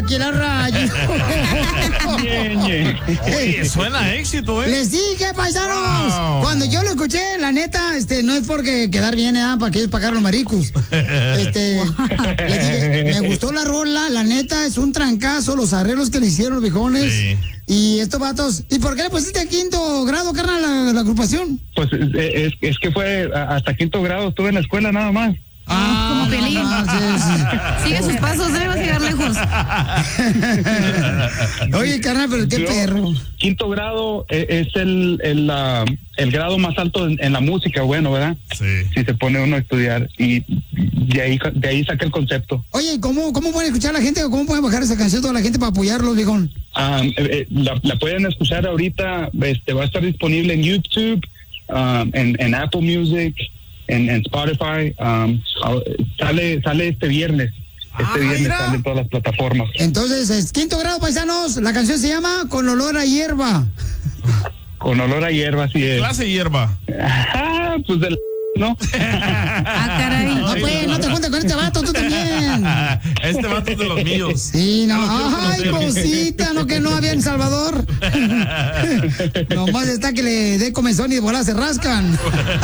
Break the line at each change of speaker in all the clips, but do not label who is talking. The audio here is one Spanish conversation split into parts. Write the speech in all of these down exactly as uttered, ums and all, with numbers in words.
aquí en la radio.
Oye, suena a éxito, ¿eh?
Les dije, paisanos. Wow. Cuando yo lo escuché, la neta, este, no es porque quedar bien, ¿eh? Para que ellos pagar los maricos. Este, les dije, me gustó la rola, la neta, es un trancazo, los arreglos que le hicieron los viejones. Sí. Y estos vatos, ¿y por qué le pusiste a quinto grado, carnal, la, la agrupación?
Pues es, es que fue hasta quinto grado, estuve en la escuela nada más.
Ah, como Pelín. Ah, sí, sí. Sigue sus pasos, debe llegar lejos.
Oye, carnal, pero qué Yo, perro.
Quinto grado es el el, uh, el grado más alto en, en la música, bueno, ¿verdad?
Sí.
Si se pone uno a estudiar y de ahí de ahí saca el concepto.
Oye, ¿cómo cómo pueden escuchar la gente o cómo pueden bajar esa canción toda la gente para apoyarlos, viejón?
Um, eh, la, la pueden escuchar ahorita, este va a estar disponible en YouTube, um, en, en Apple Music. En, en Spotify, um, sale sale este viernes. Este ah, viernes mira. Sale en todas las plataformas.
Entonces, es quinto grado, paisanos. La canción se llama Con olor a hierba.
Con olor a hierba, así es.
¿Qué clase de hierba?
Ah, pues del... ¿no?
Ah, caray.
No, pues, no te juntes con este vato, tú también.
Este vato es de los míos.
Sí, no. Ay, cosita, no que no había en Salvador. Nomás está que le dé comezón y de volada se rascan.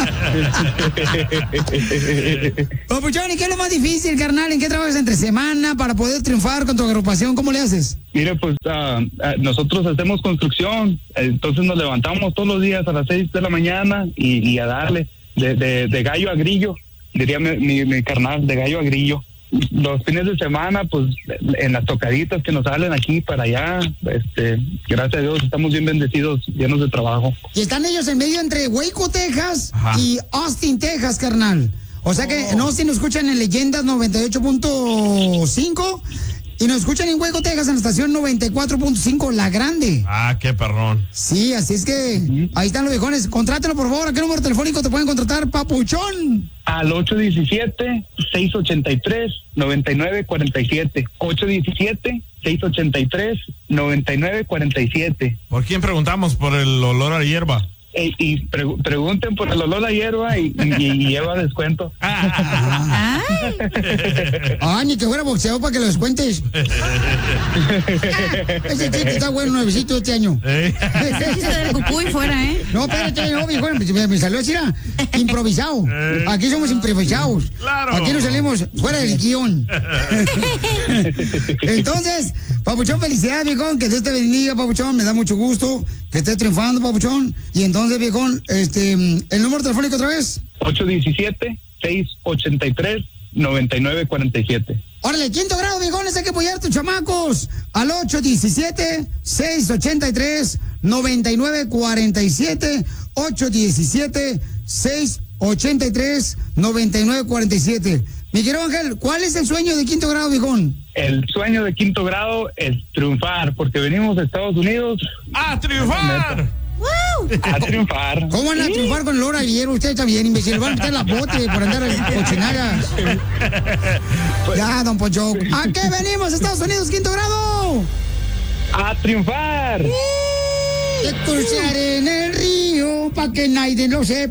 Papuchón, ¿y qué es lo más difícil, carnal? ¿En qué trabajas entre semana para poder triunfar con tu agrupación? ¿Cómo le haces?
Mire, pues uh, uh, nosotros hacemos construcción, entonces nos levantamos todos los días a las seis de la mañana y, y a darle. De, de, de gallo a grillo, diría mi, mi, mi carnal, de gallo a grillo. Los fines de semana, pues, en las tocaditas que nos salen aquí para allá, este, gracias a Dios, estamos bien bendecidos, llenos de trabajo.
Y están ellos en medio entre Waco, Texas, Ajá. y Austin, Texas, carnal. O sea que, oh. no, si nos escuchan en Leyendas noventa y ocho punto cinco... Y nos escuchan en Waco, Texas, en la estación noventa y cuatro punto cinco, La Grande.
Ah, qué perrón.
Sí, así es que uh-huh. ahí están los viejones. Contrátelo, por favor. ¿A qué número telefónico te pueden contratar, papuchón?
Al ocho uno siete, seis ocho tres, nueve nueve cuatro siete. ocho uno siete, seis ocho tres, nueve nueve cuatro siete.
¿Por quién preguntamos? ¿Por el olor a hierba?
Eh, y pre- pregunten por el olor a hierba y, y, y lleva descuento.
Ah, ni que fuera boxeador para que lo descuentes. Ese chiste está bueno, nuevecito este año.
Ese chiste del cucuy fuera, ¿eh?
No, espérate, no, viejo, me, me salió así, era improvisado. Aquí somos improvisados.
Claro.
Aquí nos salimos fuera del guión. Entonces, papuchón, felicidades, viejón, que Dios te bendiga, papuchón, me da mucho gusto que estés triunfando, papuchón. Y entonces, viejón, este, ¿el número telefónico otra vez?
ocho uno siete, seis ocho tres, nueve nueve cuatro siete.
Órale, quinto grado, viejones, hay que apoyar a tus chamacos al ocho uno siete, seis ocho tres, nueve nueve cuatro siete, ocho uno siete, seis ocho tres, nueve nueve cuatro siete. Mi querido Ángel, ¿cuál es el sueño de quinto grado, viejón?
El sueño de quinto grado es triunfar, porque venimos de Estados Unidos.
¡A triunfar!
A triunfar.
¿Cómo van a ¿Sí? triunfar con el olor a hierba? Ustedes también, imbécil. Van a meter la bote por andar en cochinadas. Pues, ya, don Poncho. ¿A qué venimos, Estados Unidos, quinto grado?
A triunfar.
De cruzar en el río, pa' que nadie lo sepa.